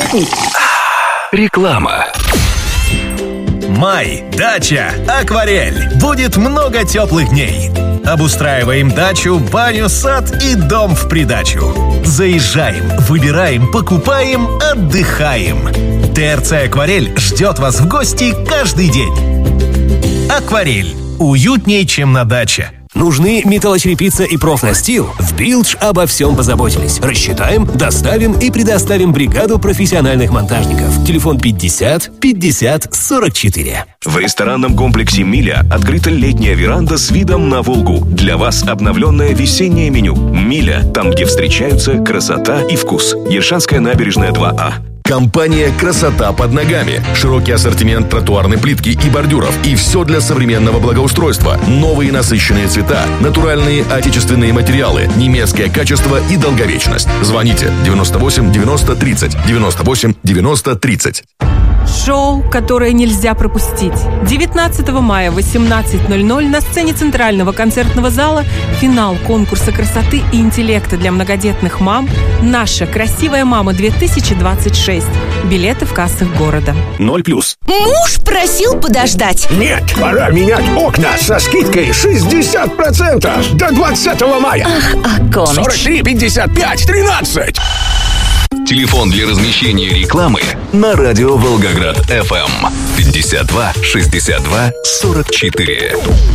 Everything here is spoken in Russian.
Реклама. Май. Дача. Акварель. Будет много теплых дней. Обустраиваем дачу, баню, сад и дом в придачу. Заезжаем, выбираем, покупаем, отдыхаем. ТРЦ «Акварель» ждет вас в гости каждый день. «Акварель» – уютнее, чем на даче. Нужны металлочерепица и профнастил? В Билдж обо всем позаботились. Рассчитаем, доставим и предоставим бригаду профессиональных монтажников. Телефон 50 50 44. В ресторанном комплексе «Миля» открыта летняя веранда с видом на Волгу. Для вас обновленное весеннее меню. «Миля» – там, где встречаются красота и вкус. Ершанская набережная 2А. Компания «Красота под ногами». Широкий ассортимент тротуарной плитки и бордюров. И все для современного благоустройства. Новые насыщенные цвета, натуральные отечественные материалы, немецкое качество и долговечность. Звоните 98 90 30 98 90 30. Шоу, которое нельзя пропустить. 19 мая в 18:00 на сцене Центрального концертного зала финал конкурса красоты и интеллекта для многодетных мам «Наша красивая мама-2026». Билеты в кассах города. 0+. Муж просил подождать. Нет, пора менять окна со скидкой 60% до 20 мая. Ах, Аконыч. 43, 55, 13. Телефон для размещения рекламы на радио Волгоград FM 52 62 44.